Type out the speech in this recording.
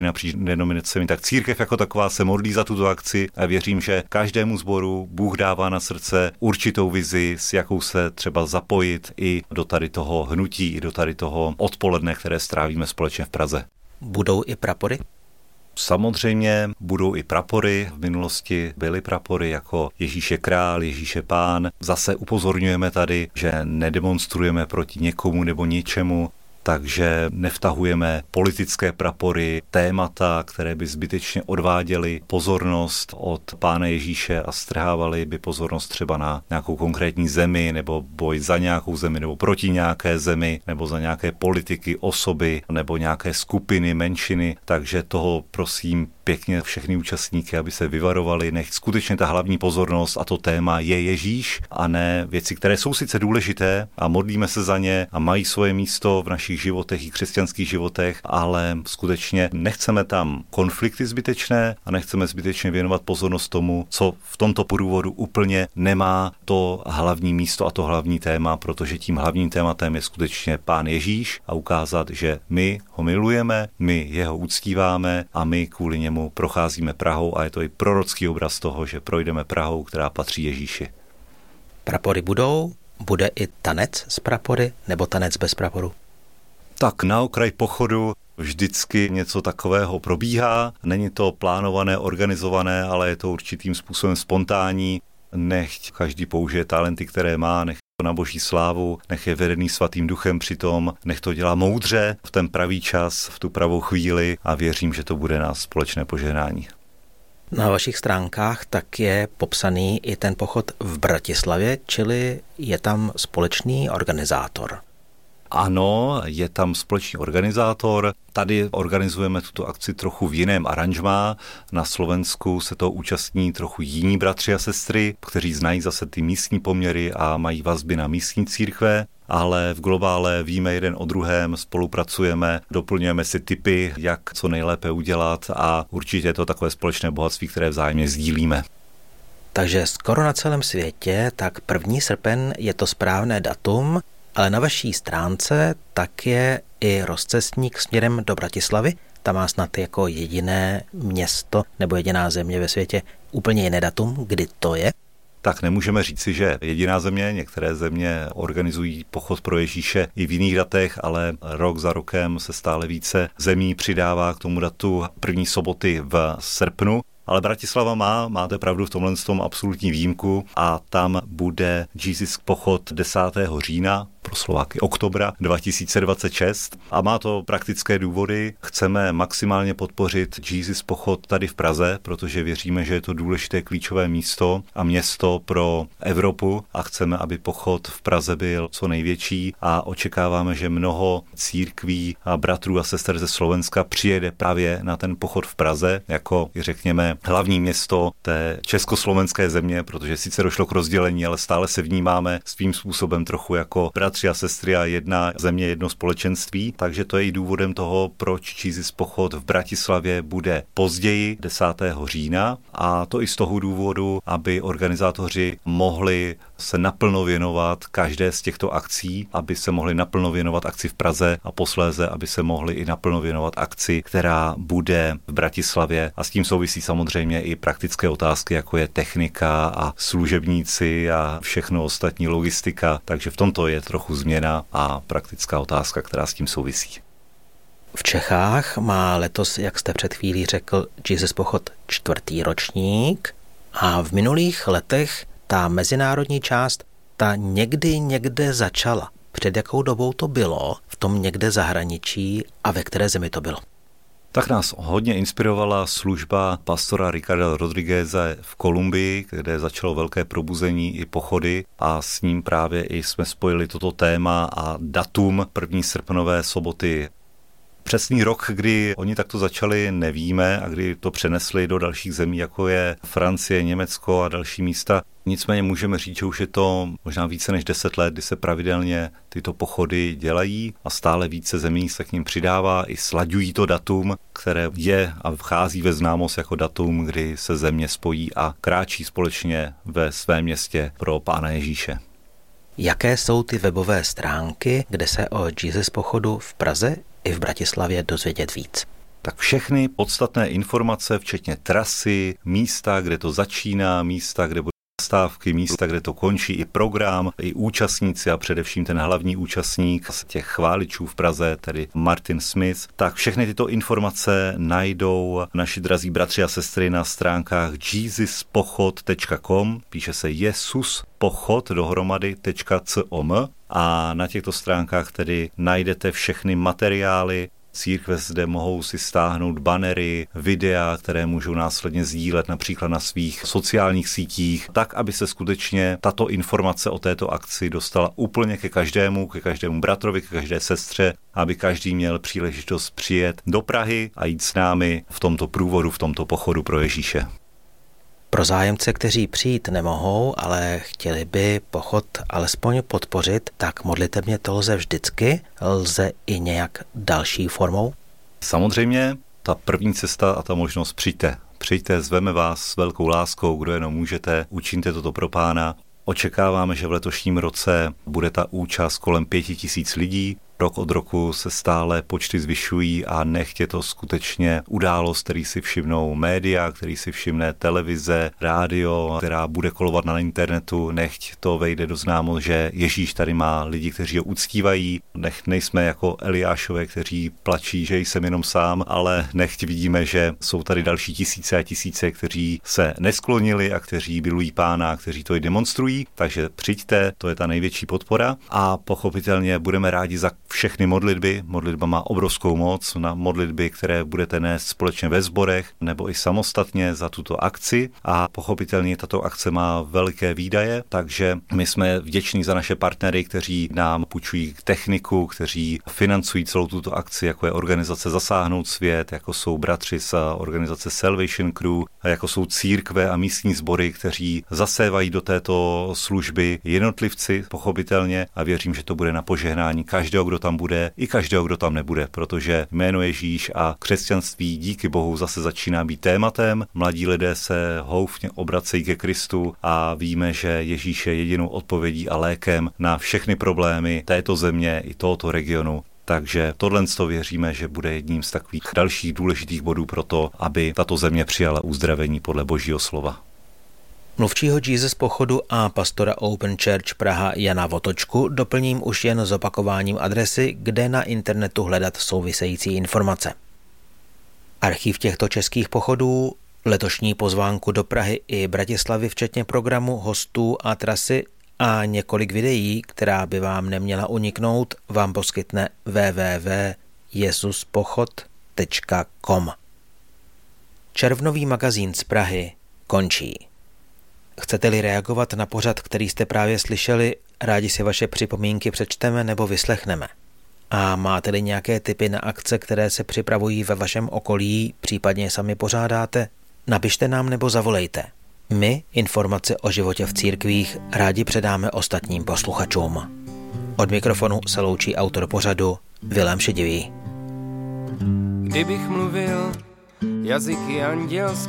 napříč denominacemi, tak církev jako taková se modlí za tuto akci a věřím, že každému sboru Bůh dává na srdce určitou vizi, s jakou se třeba zapojit i do tady toho hnutí, i do tady toho odpoledne, které strávíme společně v Praze. Budou i prapory? Samozřejmě budou i prapory. V minulosti byly prapory jako Ježíš je král, Ježíš je pán. Zase upozorňujeme tady, že nedemonstrujeme proti někomu nebo něčemu, takže nevtahujeme politické prapory, témata, které by zbytečně odváděly pozornost od Pána Ježíše a strhávaly by pozornost třeba na nějakou konkrétní zemi, nebo boj za nějakou zemi, nebo proti nějaké zemi, nebo za nějaké politiky, osoby, nebo nějaké skupiny, menšiny. Takže toho prosím pěkně všechny účastníky, aby se vyvarovali, nech skutečně ta hlavní pozornost a to téma je Ježíš a ne věci, které jsou sice důležité a modlíme se za ně a mají svoje místo v našich životech i křesťanských životech, ale skutečně nechceme tam konflikty zbytečné a nechceme zbytečně věnovat pozornost tomu, co v tomto průvodu úplně nemá to hlavní místo a to hlavní téma, protože tím hlavním tématem je skutečně Pán Ježíš a ukázat, že my ho milujeme, my jeho uctíváme a my kvůli němu procházíme Prahou a je to i prorocký obraz toho, že projdeme Prahou, která patří Ježíši. Prapory budou? Bude i tanec z prapory nebo tanec bez praporu? Tak na okraj pochodu vždycky něco takového probíhá. Není to plánované, organizované, ale je to určitým způsobem spontánní. Nechť každý použije talenty, které má, nech to na boží slávu, nech je vedený svatým duchem přitom, nech to dělá moudře v ten pravý čas, v tu pravou chvíli a věřím, že to bude na společné požehnání. Na vašich stránkách tak je popsaný i ten pochod v Bratislavě, čili je tam společný organizátor. Ano, je tam společný organizátor. Tady organizujeme tuto akci trochu v jiném aranžmá. Na Slovensku se to účastní trochu jiní bratři a sestry, kteří znají zase ty místní poměry a mají vazby na místní církve. Ale v globále víme jeden o druhém, spolupracujeme, doplňujeme si tipy, jak co nejlépe udělat a určitě je to takové společné bohatství, které vzájemně sdílíme. Takže skoro na celém světě, tak 1. srpen je to správné datum, ale na vaší stránce tak je i rozcestník směrem do Bratislavy. Tam má snad jako jediné město nebo jediná země ve světě úplně jiné datum, kdy to je. Tak nemůžeme říci, že jediná země, některé země organizují pochod pro Ježíše i v jiných datech, ale rok za rokem se stále více zemí přidává k tomu datu první soboty v srpnu. Ale Bratislava máte pravdu v tomhle tom absolutní výjimku a tam bude Jesus pochod 10. října, pro Slováky oktobra 2026 a má to praktické důvody. Chceme maximálně podpořit Jesus pochod tady v Praze, protože věříme, že je to důležité klíčové místo a město pro Evropu a chceme, aby pochod v Praze byl co největší a očekáváme, že mnoho církví a bratrů a sester ze Slovenska přijede právě na ten pochod v Praze jako, řekněme, hlavní město té československé země, protože sice došlo k rozdělení, ale stále se vnímáme svým způsobem trochu jako bratři a sestry a jedna země, jedno společenství, takže to je i důvodem toho, proč Jesus pochod v Bratislavě bude později 10. října a to i z toho důvodu, aby organizátoři mohli se naplno věnovat každé z těchto akcí, aby se mohli naplno věnovat akci v Praze a posléze, aby se mohli i naplno věnovat akci, která bude v Bratislavě a s tím souvisí samozřejmě i praktické otázky, jako je technika a služebníci a všechno ostatní logistika, takže v tomto je trochu změna a praktická otázka, která s tím souvisí. V Čechách má letos, jak jste před chvílí řekl, Jesus pochod 4. ročník a v minulých letech ta mezinárodní část, ta někde začala. Před jakou dobou to bylo v tom někde zahraničí a ve které zemi to bylo? Tak nás hodně inspirovala služba pastora Ricarda Rodrigueze v Kolumbii, kde začalo velké probuzení i pochody a s ním právě i jsme spojili toto téma a datum 1. srpnové soboty. Přesný rok, kdy oni takto začali, nevíme a kdy to přenesli do dalších zemí, jako je Francie, Německo a další místa. Nicméně můžeme říct, že už je to možná více než 10 let, kdy se pravidelně tyto pochody dělají a stále více zemí se k nim přidává i slaďují to datum, které je a vchází ve známost jako datum, kdy se země spojí a kráčí společně ve svém městě pro Pána Ježíše. Jaké jsou ty webové stránky, kde se o Jesus pochodu v Praze i v Bratislavě dozvědět víc? tak všechny podstatné informace, včetně trasy, místa, kde to začíná, místa, kde budou stávky, místa, kde to končí, i program, i účastníci a především ten hlavní účastník z těch chváličů v Praze, tedy Martin Smith, tak všechny tyto informace najdou naši drazí bratři a sestry na stránkách jesuspochod.com, píše se jesuspochod dohromady.com a na těchto stránkách tedy najdete všechny materiály. Církve zde mohou si stáhnout banery, videa, které můžou následně sdílet například na svých sociálních sítích, tak, aby se skutečně tato informace o této akci dostala úplně ke každému bratrovi, ke každé sestře, aby každý měl příležitost přijet do Prahy a jít s námi v tomto průvodu, v tomto pochodu pro Ježíše. Pro zájemce, kteří přijít nemohou, ale chtěli by pochod alespoň podpořit, tak modlitebně to lze vždycky, lze i nějak další formou? Samozřejmě, ta první cesta a ta možnost přijďte, zveme vás s velkou láskou, kdo jenom můžete, učiňte toto pro Pána. Očekáváme, že v letošním roce bude ta účast kolem 5000 lidí. Rok od roku se stále počty zvyšují a nechť je to skutečně událost, který si všimnou média, který si všimne televize, rádio, která bude kolovat na internetu. Nechť to vejde do známost, že Ježíš tady má lidi, kteří ho uctívají. Nechť nejsme jako Eliášové, kteří plačí, že jsem jenom sám, ale nechť vidíme, že jsou tady další tisíce a tisíce, kteří se nesklonili a kteří milují Pána, kteří to i demonstrují. Takže přijďte, to je ta největší podpora a pochopitelně budeme rádi za všechny modlitby. Modlitba má obrovskou moc na modlitby, které budete nést společně ve sborech nebo i samostatně za tuto akci a pochopitelně tato akce má veliké výdaje, takže my jsme vděční za naše partnery, kteří nám půjčují techniku, kteří financují celou tuto akci, jako je organizace Zasáhnout svět, jako jsou bratři z organizace Salvation Crew, jako jsou církve a místní sbory, kteří zasévají do této služby jednotlivci, pochopitelně, a věřím, že to bude na požehnání každého, kdo tam bude, i každého, kdo tam nebude, protože jméno Ježíš a křesťanství díky Bohu zase začíná být tématem. Mladí lidé se houfně obracejí ke Kristu a víme, že Ježíš je jedinou odpovědí a lékem na všechny problémy této země i tohoto regionu. Takže tohle věříme, že bude jedním z takových dalších důležitých bodů pro to, aby tato země přijala uzdravení podle Božího slova. Mluvčího Jesus Pochodu a pastora Open Church Praha Jana Votočku doplním už jen zopakováním adresy, kde na internetu hledat související informace. Archív těchto českých pochodů, letošní pozvánku do Prahy i Bratislavy včetně programu, hostů a trasy a několik videí, která by vám neměla uniknout, vám poskytne www.jesuspochod.com. Červnový magazín z Prahy končí. Chcete-li reagovat na pořad, který jste právě slyšeli, rádi si vaše připomínky přečteme nebo vyslechneme. A máte-li nějaké tipy na akce, které se připravují ve vašem okolí, případně sami pořádáte, napište nám nebo zavolejte. My informace o životě v církvích rádi předáme ostatním posluchačům. Od mikrofonu se loučí autor pořadu Vilém Šedivý. Kdybych mluvil jazyky andělské,